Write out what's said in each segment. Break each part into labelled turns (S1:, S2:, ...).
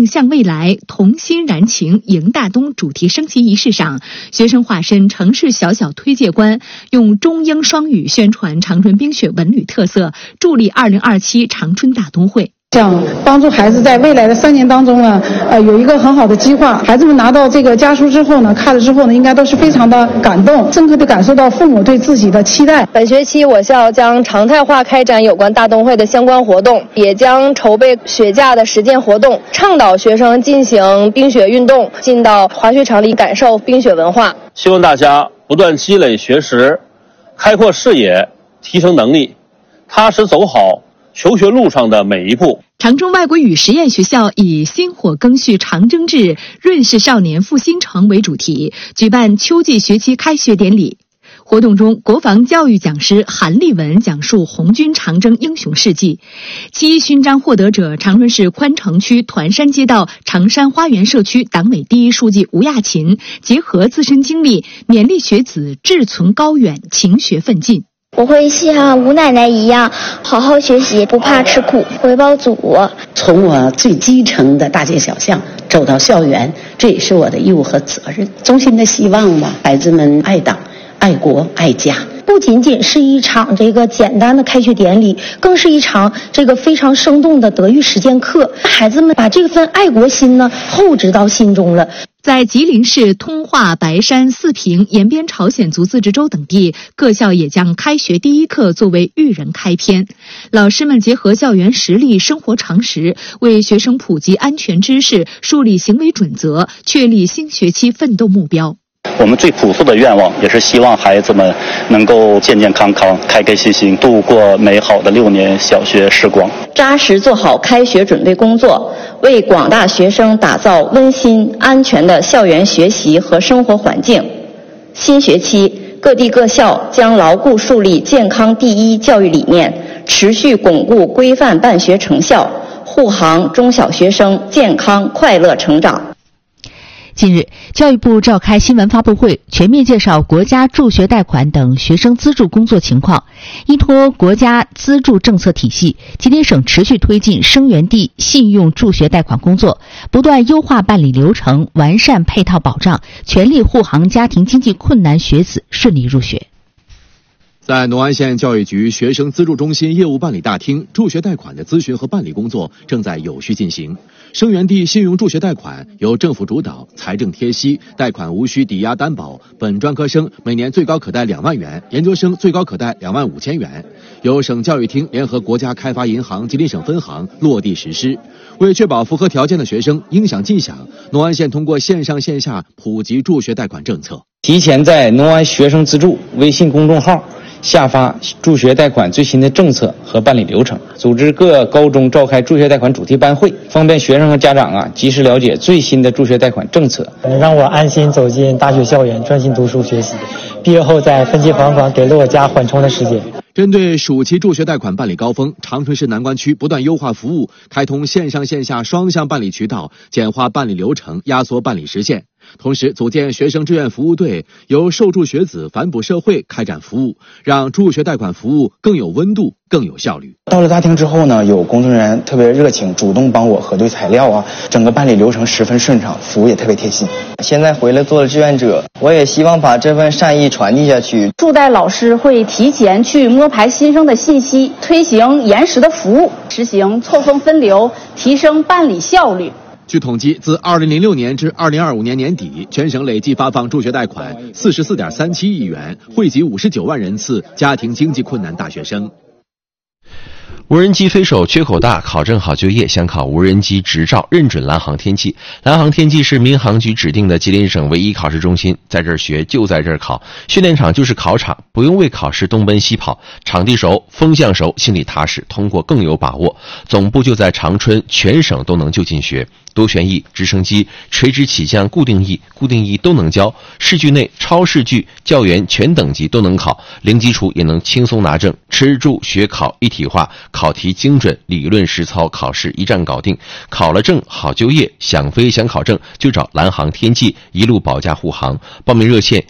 S1: 梦向未来，同心燃情迎大冬主题升旗仪式上，学生化身城市小小推介官，用中英双语宣传长春冰雪文旅特色，助力2027长春大冬会。
S2: 想帮助孩子在未来的3年当中呢，有一个很好的计划。孩子们拿到这个家书之后呢，看了之后呢，应该都是非常的感动，深刻地感受到父母对自己的期待。
S3: 本学期我校将常态化开展有关大冬会的相关活动，也将筹备雪假的实践活动，倡导学生进行冰雪运动，进到滑雪场里感受冰雪文化。
S4: 希望大家不断积累学识，开阔视野，提升能力，踏实走好求学路上的每一步。
S1: 长春外国语实验学校以薪火更续长征至，润世少年复兴城为主题，举办秋季学期开学典礼。活动中，国防教育讲师韩立文讲述红军长征英雄事迹。7·1勋章获得者长春市宽城区团山街道长山花园社区党委第1书记吴亚琴，结合自身经历，勉励学子志存高远，勤学奋进。
S5: 我会像吴奶奶一样好好学习，不怕吃苦，回报祖国。
S6: 从我最基层的大街小巷走到校园，这也是我的义务和责任。衷心的希望吧，孩子们爱党、爱国、爱家。
S7: 不仅仅是一场这个简单的开学典礼，更是一场这个非常生动的德育实践课。孩子们把这份爱国心呢厚植到心中了。
S1: 在吉林市通化、白山、四平、延边朝鲜族自治州等地，各校也将开学第一课作为育人开篇。老师们结合校园实例、生活常识，为学生普及安全知识，树立行为准则，确立新学期奋斗目标。
S8: 我们最朴素的愿望，也是希望孩子们能够健健康康、开开心心度过美好的6年小学时光，
S9: 扎实做好开学准备工作，为广大学生打造温馨安全的校园学习和生活环境。新学期，各地各校将牢固树立健康第一教育理念，持续巩固规范办学成效，护航中小学生健康快乐成长。
S10: 近日，教育部召开新闻发布会，全面介绍国家助学贷款等学生资助工作情况。依托国家资助政策体系，吉林省持续推进生源地信用助学贷款工作，不断优化办理流程，完善配套保障，全力护航家庭经济困难学子顺利入学。
S11: 在农安县教育局学生资助中心业务办理大厅，助学贷款的咨询和办理工作正在有序进行。生源地信用助学贷款由政府主导，财政贴息，贷款无需抵押担保，本专科生每年最高可贷2万元，研究生最高可贷2万5千元，由省教育厅联合国家开发银行吉林省分行落地实施。为确保符合条件的学生应享尽享，农安县通过线上线下普及助学贷款政策，
S12: 提前在农安学生资助微信公众号下发助学贷款最新的政策和办理流程，组织各高中召开助学贷款主题班会，方便学生和家长及时了解最新的助学贷款政策，
S13: 能让我安心走进大学校园，专心读书学习，毕业后再分期还款，给了我家缓冲的时间。
S11: 针对暑期助学贷款办理高峰，长春市南关区不断优化服务，开通线上线下双向办理渠道，简化办理流程，压缩办理时限。同时组建学生志愿服务队，由受助学子反哺社会开展服务，让助学贷款服务更有温度，更有效率。
S12: 到了大厅之后呢，有工作人员特别热情，主动帮我核对材料整个办理流程十分顺畅，服务也特别贴心。
S14: 现在回来做了志愿者，我也希望把这份善意传递下去。
S15: 助贷老师会提前去摸排新生的信息，推行延时的服务，实行错峰分流，提升办理效率。
S11: 据统计，自2006年至2025年年底，全省累计发放助学贷款44.37亿元，惠及59万人次家庭经济困难大学生。
S16: 无人机飞手缺口大，考证好就业，想考无人机执照认准蓝航天际。蓝航天际是民航局指定的吉林省唯一考试中心，在这儿学就在这儿考，训练场就是考场，不用为考试东奔西跑，场地熟，风向熟，心里踏实，通过更有把握。总部就在长春，全省都能就近学。多旋翼、直升机、垂直起降、固定翼都能教，视距内、超视距、教员全等级都能考，零基础也能轻松拿证，吃住学考一体化，考题精准，理论实操考试一站搞定。考了证好就业，想飞想考证就找蓝航天际，一路保驾护航。报名热线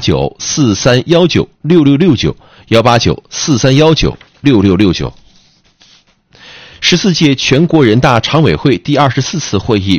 S16: 18943196669 18943196669。14届全国人大常委会第24次会议